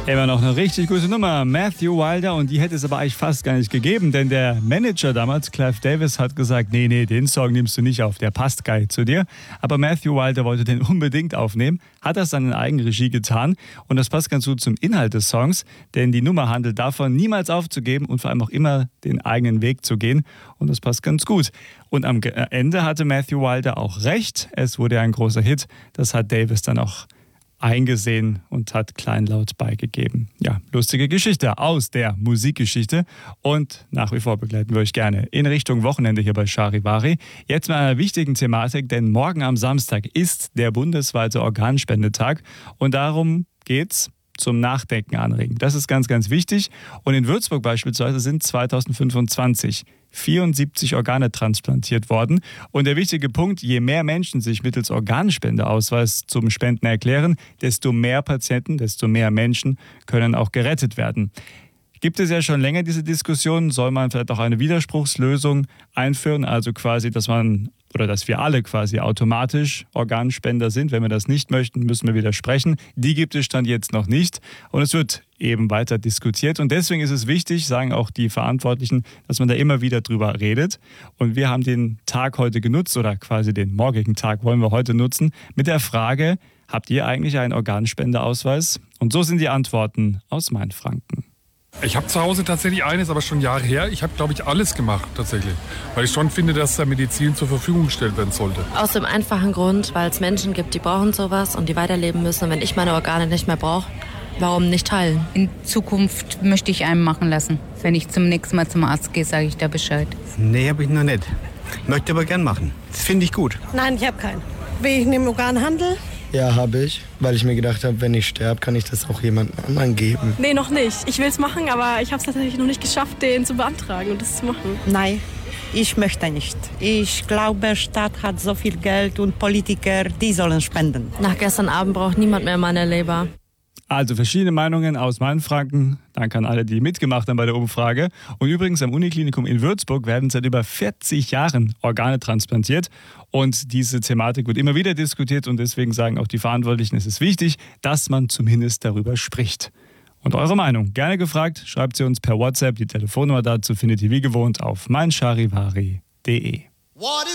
Immer noch eine richtig gute Nummer. Matthew Wilder, und die hätte es aber eigentlich fast gar nicht gegeben, denn der Manager damals, Clive Davis, hat gesagt, nee, den Song nimmst du nicht auf, der passt gar nicht zu dir. Aber Matthew Wilder wollte den unbedingt aufnehmen, hat das dann in Eigenregie getan und das passt ganz gut zum Inhalt des Songs, denn die Nummer handelt davon, niemals aufzugeben und vor allem auch immer den eigenen Weg zu gehen und das passt ganz gut. Und am Ende hatte Matthew Wilder auch recht, es wurde ein großer Hit, das hat Davis dann auch eingesehen und hat kleinlaut beigegeben. Ja, lustige Geschichte aus der Musikgeschichte und nach wie vor begleiten wir euch gerne in Richtung Wochenende hier bei Charivari. Jetzt mit einer wichtigen Thematik, denn morgen am Samstag ist der bundesweite Organspendetag und darum geht's zum Nachdenken anregen. Das ist ganz, ganz wichtig. Und in Würzburg beispielsweise sind 2025 74 Organe transplantiert worden. Und der wichtige Punkt, je mehr Menschen sich mittels Organspendeausweis zum Spenden erklären, desto mehr Patienten, desto mehr Menschen können auch gerettet werden. Gibt es ja schon länger diese Diskussion, soll man vielleicht auch eine Widerspruchslösung einführen, also quasi, dass wir alle quasi automatisch Organspender sind. Wenn wir das nicht möchten, müssen wir widersprechen. Die gibt es Stand jetzt noch nicht und es wird eben weiter diskutiert und deswegen ist es wichtig, sagen auch die Verantwortlichen, dass man da immer wieder drüber redet und wir haben den Tag heute genutzt oder quasi den morgigen Tag wollen wir heute nutzen mit der Frage, habt ihr eigentlich einen Organspendeausweis? Und so sind die Antworten aus Mainfranken. Ich habe zu Hause tatsächlich eines, aber schon Jahre her. Ich habe, glaube ich, alles gemacht tatsächlich. Weil ich schon finde, dass da Medizin zur Verfügung gestellt werden sollte. Aus dem einfachen Grund, weil es Menschen gibt, die brauchen sowas und die weiterleben müssen. Und wenn ich meine Organe nicht mehr brauche, warum nicht teilen? In Zukunft möchte ich einen machen lassen. Wenn ich zum nächsten Mal zum Arzt gehe, sage ich da Bescheid. Nee, habe ich noch nicht. Möchte aber gern machen. Das finde ich gut. Nein, ich habe keinen. Wegen dem Organhandel? Ja, habe ich, weil ich mir gedacht habe, wenn ich sterbe, kann ich das auch jemandem anderen geben. Nee, noch nicht. Ich will es machen, aber ich habe es tatsächlich noch nicht geschafft, den zu beantragen und das zu machen. Nein, ich möchte nicht. Ich glaube, Staat hat so viel Geld und Politiker, die sollen spenden. Nach gestern Abend braucht niemand mehr meine Leber. Also verschiedene Meinungen aus Mainfranken. Danke an alle, die mitgemacht haben bei der Umfrage. Und übrigens am Uniklinikum in Würzburg werden seit über 40 Jahren Organe transplantiert. Und diese Thematik wird immer wieder diskutiert und deswegen sagen auch die Verantwortlichen, es ist wichtig, dass man zumindest darüber spricht. Und eure Meinung gerne gefragt, schreibt sie uns per WhatsApp. Die Telefonnummer dazu findet ihr wie gewohnt auf meincharivari.de.